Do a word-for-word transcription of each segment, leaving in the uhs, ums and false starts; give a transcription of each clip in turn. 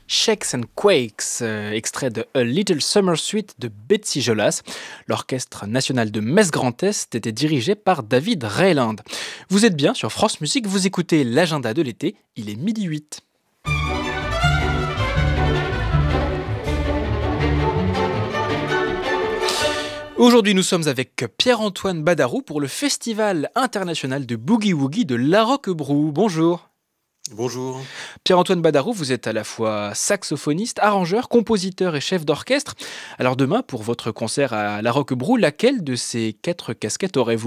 Shakes and Quakes, euh, extrait de A Little Summer Suite de Betsy Jolas. L'Orchestre national de Metz Grand Est était dirigé par David Rayland. Vous êtes bien sur France Musique, vous écoutez l'agenda de l'été, il est midi huit. Aujourd'hui, nous sommes avec Pierre-Antoine Badarou pour le Festival international de Boogie Woogie de La Roquebrou. Bonjour. Bonjour. Pierre-Antoine Badarou, vous êtes à la fois saxophoniste, arrangeur, compositeur et chef d'orchestre. Alors demain, pour votre concert à La Roquebrou, laquelle de ces quatre casquettes aurez-vous ?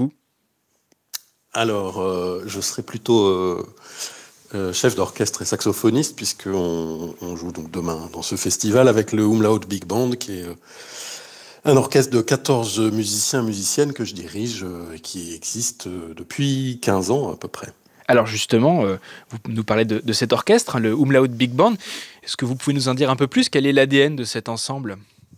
Alors, euh, je serai plutôt euh, euh, chef d'orchestre et saxophoniste, puisqu'on on joue donc demain dans ce festival avec le Umlaut Big Band, qui est euh, un orchestre de quatorze musiciens et musiciennes que je dirige euh, et qui existe euh, depuis quinze ans à peu près. Alors justement, euh, vous nous parlez de, de cet orchestre, hein, le Umlaut Big Band. Est-ce que vous pouvez nous en dire un peu plus ? Quel est l'A D N de cet ensemble ?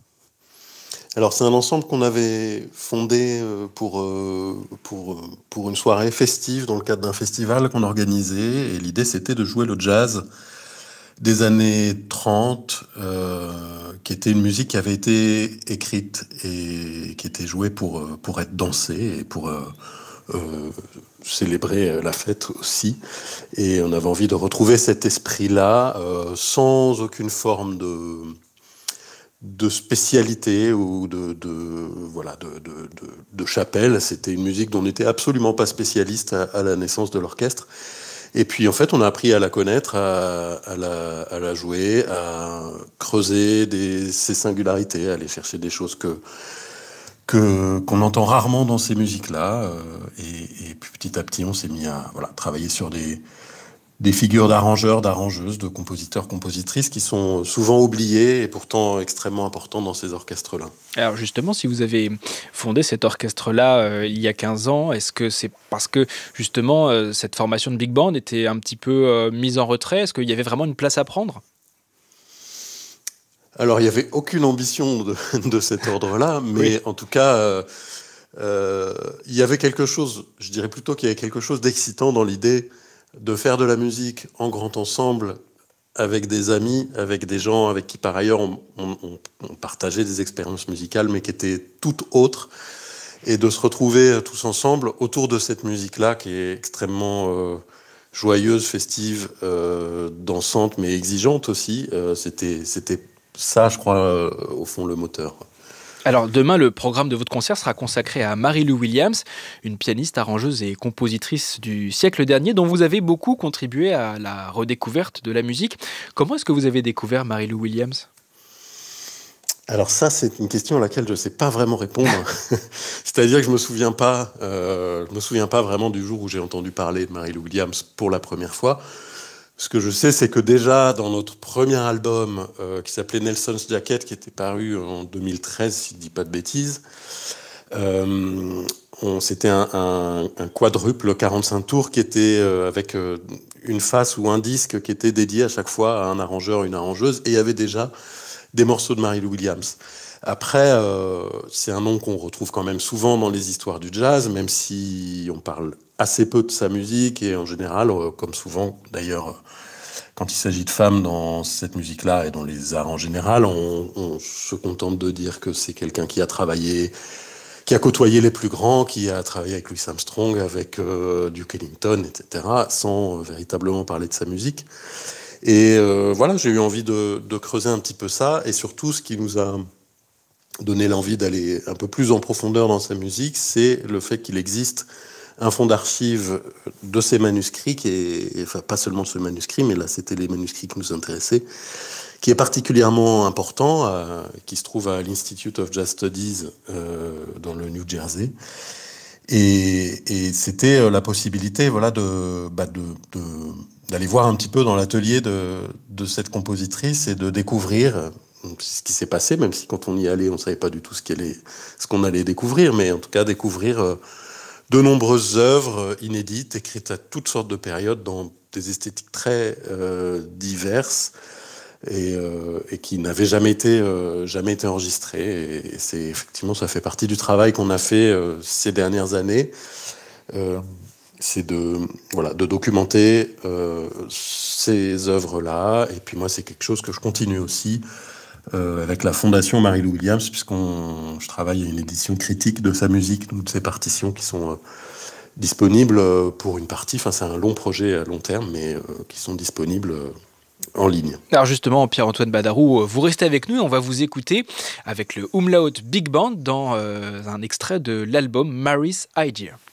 Alors c'est un ensemble qu'on avait fondé euh, pour, euh, pour, pour une soirée festive dans le cadre d'un festival qu'on organisait. Et l'idée c'était de jouer le jazz des années trente, euh, qui était une musique qui avait été écrite et qui était jouée pour, pour être dansée et pour... Euh, Euh, célébrer la fête aussi, et on avait envie de retrouver cet esprit-là euh, sans aucune forme de de spécialité ou de, de voilà de, de, de, de chapelle. C'était une musique dont on n'était absolument pas spécialiste à, à la naissance de l'orchestre. Et puis en fait, on a appris à la connaître, à, à, la, à la jouer, à creuser des, ses singularités, à aller chercher des choses que Que, qu'on entend rarement dans ces musiques-là. Euh, et, et puis petit à petit, on s'est mis à voilà, travailler sur des, des figures d'arrangeurs, d'arrangeuses, de compositeurs, compositrices qui sont souvent oubliées et pourtant extrêmement importants dans ces orchestres-là. Alors justement, si vous avez fondé cet orchestre-là euh, il y a quinze ans, est-ce que c'est parce que justement euh, cette formation de big band était un petit peu euh, mise en retrait ? Est-ce qu'il y avait vraiment une place à prendre ? Alors, il n'y avait aucune ambition de, de cet ordre-là, mais oui. En tout cas, euh, euh, il y avait quelque chose, je dirais plutôt qu'il y avait quelque chose d'excitant dans l'idée de faire de la musique en grand ensemble avec des amis, avec des gens avec qui par ailleurs on, on, on partageait des expériences musicales, mais qui étaient toutes autres, et de se retrouver tous ensemble autour de cette musique-là qui est extrêmement euh, joyeuse, festive, euh, dansante, mais exigeante aussi. Euh, c'était, c'était ça, je crois, euh, au fond, le moteur. Alors demain, le programme de votre concert sera consacré à Mary-Lou Williams, une pianiste, arrangeuse et compositrice du siècle dernier, dont vous avez beaucoup contribué à la redécouverte de la musique. Comment est-ce que vous avez découvert Mary-Lou Williams ? Alors ça, c'est une question à laquelle je ne sais pas vraiment répondre. C'est-à-dire que je me souviens pas, euh, je me souviens pas vraiment du jour où j'ai entendu parler de Mary-Lou Williams pour la première fois. Ce que je sais, c'est que déjà dans notre premier album euh, qui s'appelait Nelson's Jacket, qui était paru en deux mille treize, si je ne dis pas de bêtises, euh, on, c'était un, un, un quadruple quarante-cinq tours qui était euh, avec euh, une face ou un disque qui était dédié à chaque fois à un arrangeur, une arrangeuse, et il y avait déjà des morceaux de Mary-Lou Williams. Après, euh, c'est un nom qu'on retrouve quand même souvent dans les histoires du jazz, même si on parle assez peu de sa musique, et en général, euh, comme souvent d'ailleurs, quand il s'agit de femmes dans cette musique-là et dans les arts en général, on, on se contente de dire que c'est quelqu'un qui a travaillé, qui a côtoyé les plus grands, qui a travaillé avec Louis Armstrong, avec euh, Duke Ellington, et cetera, sans euh, véritablement parler de sa musique. Et euh, voilà, j'ai eu envie de, de creuser un petit peu ça, et surtout, ce qui nous a donné l'envie d'aller un peu plus en profondeur dans sa musique, c'est le fait qu'il existe un fonds d'archives de ces manuscrits, qui est, enfin pas seulement de ce manuscrit, mais là c'était les manuscrits qui nous intéressaient, qui est particulièrement important, euh, qui se trouve à l'Institute of Jazz Studies euh, dans le New Jersey. Et, et c'était la possibilité, voilà, de, bah de, de, d'aller voir un petit peu dans l'atelier de, de cette compositrice et de découvrir ce qui s'est passé, même si quand on y allait, on ne savait pas du tout ce, allait, ce qu'on allait découvrir, mais en tout cas découvrir euh, de nombreuses œuvres inédites, écrites à toutes sortes de périodes, dans des esthétiques très euh, diverses, et, euh, et qui n'avaient jamais été, euh, jamais été enregistrées. Et c'est, effectivement, ça fait partie du travail qu'on a fait euh, ces dernières années. Euh, c'est de, voilà, de documenter euh, ces œuvres-là. Et puis moi, c'est quelque chose que je continue aussi euh, avec la Fondation Mary-Lou Williams, puisqu'on je travaille à une édition critique de sa musique, donc de ses partitions qui sont euh, disponibles pour une partie. Enfin, c'est un long projet à long terme, mais euh, qui sont disponibles euh, en ligne. Alors justement, Pierre-Antoine Badarou, vous restez avec nous et on va vous écouter avec le Umlaut Big Band dans euh, un extrait de l'album Mary's Idea.